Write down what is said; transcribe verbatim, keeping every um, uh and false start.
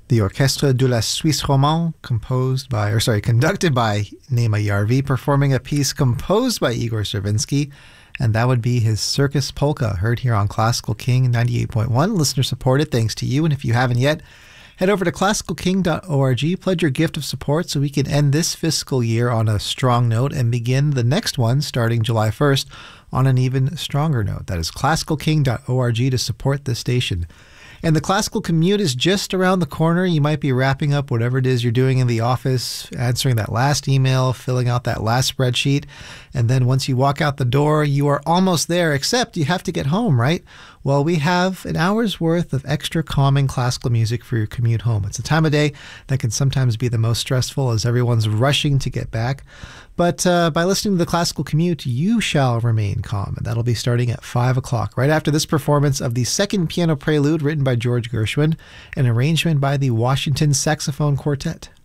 The Orchestre de la Suisse Romande, composed by, or sorry, conducted by Nema Yarvi, performing a piece composed by Igor Stravinsky, and that would be his Circus Polka, heard here on Classical King ninety-eight point one, listener supported, thanks to you. And if you haven't yet, head over to classical king dot org, pledge your gift of support so we can end this fiscal year on a strong note and begin the next one starting July first on an even stronger note. That is classical king dot org to support this station. And the classical commute is just around the corner. You might be wrapping up whatever it is you're doing in the office, answering that last email, filling out that last spreadsheet. And then once you walk out the door, you are almost there, except you have to get home, right? Well, we have an hour's worth of extra calming classical music for your commute home. It's a time of day that can sometimes be the most stressful as everyone's rushing to get back. But uh, by listening to the classical commute, you shall remain calm. And that'll be starting at five o'clock, right after this performance of the second piano prelude written by George Gershwin, an arrangement by the Washington Saxophone Quartet.